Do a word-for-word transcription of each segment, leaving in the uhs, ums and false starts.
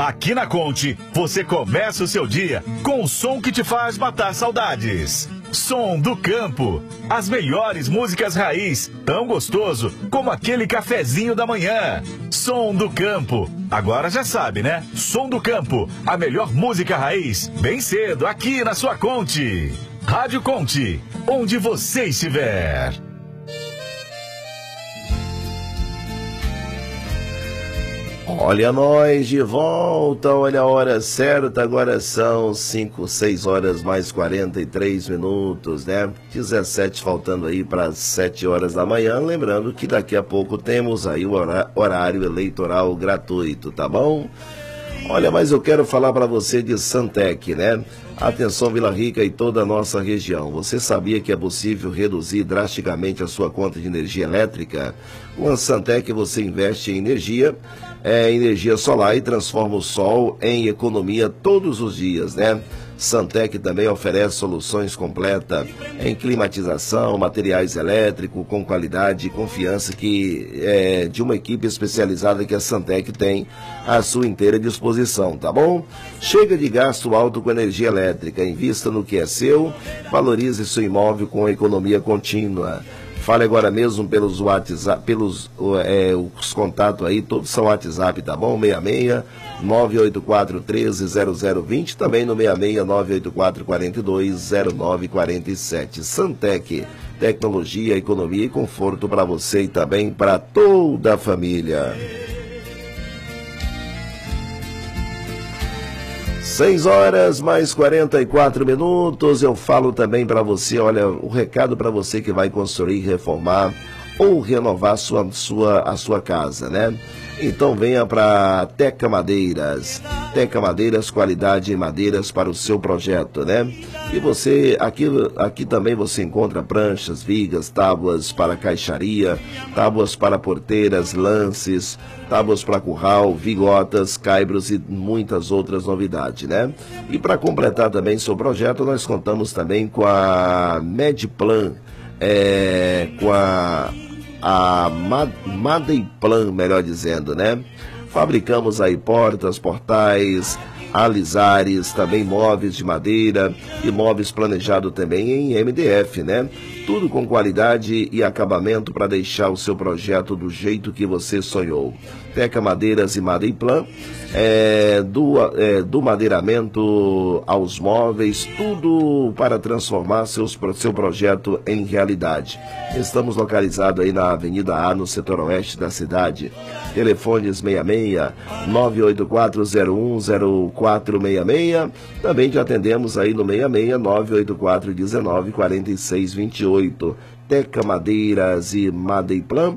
Aqui na Conte, você começa o seu dia com o som que te faz matar saudades. Som do Campo. As melhores músicas raiz, tão gostoso como aquele cafezinho da manhã. Som do Campo. Agora já sabe, né? Som do Campo, a melhor música raiz, bem cedo, aqui na sua Conte. Rádio Conte, onde você estiver. Olha nós de volta, olha a hora certa, agora são cinco, seis horas mais quarenta e três minutos, né? dezessete faltando aí para as sete horas da manhã, lembrando que daqui a pouco temos aí o horário eleitoral gratuito, tá bom? Olha, mas eu quero falar para você de Santec, né? Atenção Vila Rica e toda a nossa região. Você sabia que é possível reduzir drasticamente a sua conta de energia elétrica? Com a Santec você investe em energia, é, energia solar e transforma o sol em economia todos os dias, né? Santec também oferece soluções completas em climatização, materiais elétricos com qualidade e confiança que é de uma equipe especializada que a Santec tem à sua inteira disposição, tá bom? Chega de gasto alto com energia elétrica, invista no que é seu, valorize seu imóvel com economia contínua. Fale agora mesmo pelos WhatsApp, pelos é, os contatos aí, todos são WhatsApp, tá bom? seis seis nove oito quatro um três zero zero dois zero, também no seis seis nove oito quatro quatro dois zero nove quatro sete. Santec, tecnologia, economia e conforto para você e também para toda a família. seis horas mais quarenta e quatro minutos, eu falo também para você, olha, o recado para você que vai construir, reformar ou renovar sua, sua, a sua casa, né? Então venha para Teca Madeiras. Teca Madeiras, qualidade em madeiras para o seu projeto, né? E você, aqui, aqui também você encontra pranchas, vigas, tábuas para caixaria, tábuas para porteiras, lances, tábuas para curral, vigotas, caibros e muitas outras novidades, né? E para completar também seu projeto, nós contamos também com a Medplan, é, com a a Madeiplan, melhor dizendo, né? Fabricamos aí portas, portais, alisares, também móveis de madeira e móveis planejados também em M D F, né? Tudo com qualidade e acabamento para deixar o seu projeto do jeito que você sonhou. Teca Madeiras e Madeiplan, é, do, é, do madeiramento aos móveis, tudo para transformar seus, seu projeto em realidade. Estamos localizados aí na Avenida A, no setor oeste da cidade. Telefones seis seis nove oito quatro zero um zero quatro seis seis. Também te atendemos aí no seis seis nove oito quatro um nove quatro seis dois oito. Teca Madeiras e Madeiplan.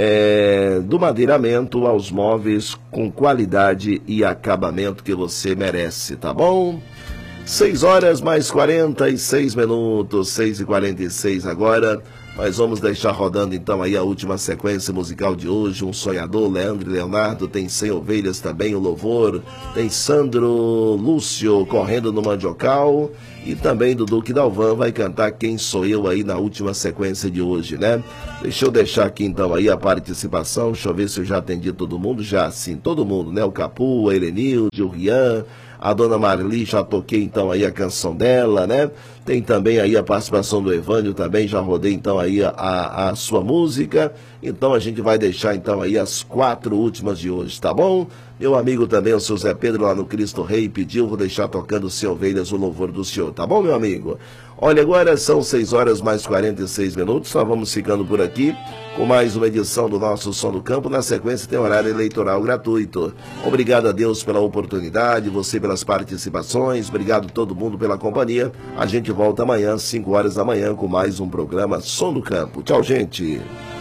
É, do madeiramento aos móveis com qualidade e acabamento que você merece, tá bom? seis horas mais quarenta e seis minutos, seis e quarenta e seis agora. Nós vamos deixar rodando então aí a última sequência musical de hoje. Um Sonhador, Leandro e Leonardo. Tem Cem Ovelhas também, o Louvor. Tem Sandro Lúcio, Correndo no Mandiocal. E também do Duque Dalvan vai cantar Quem Sou Eu aí na última sequência de hoje, né? Deixa eu deixar aqui então aí a participação. Deixa eu ver se eu já atendi todo mundo. Já sim, todo mundo, né? O Capu, a Helenilde, o Rian, a Dona Marli, já toquei então aí a canção dela, né? Tem também aí a participação do Evânio também, já rodei então aí a, a, a sua música. Então a gente vai deixar então aí as quatro últimas de hoje, tá bom? Meu amigo também, o seu Zé Pedro lá no Cristo Rei, pediu, vou deixar tocando Sem Ovelhas, o louvor do Senhor, tá bom, meu amigo? Olha, agora são seis horas mais quarenta e seis minutos, nós vamos ficando por aqui com mais uma edição do nosso Som do Campo. Na sequência tem horário eleitoral gratuito. Obrigado a Deus pela oportunidade, você pelas participações, obrigado a todo mundo pela companhia. A gente volta amanhã, às cinco horas da manhã, com mais um programa Som do Campo. Tchau, gente!